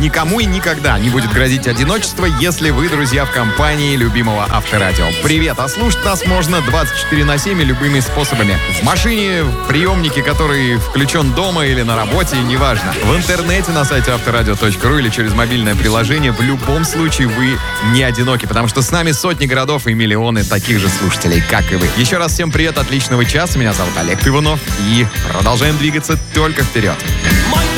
никому и никогда не будет грозить одиночество, если вы, друзья, в компании любимого Авторадио. Привет! А слушать нас можно 24/7 и любыми способами. В машине, в приемнике, который включен дома или на работе, неважно. В интернете на сайте авторадио.ру или через мобильное приложение. В любом случае вы не одиноки, потому что с нами сотни городов и миллионы таких же слушателей, как и вы. Еще раз всем привет, отличного часа. Меня зовут Олег Иванов. И продолжаем двигаться только вперед.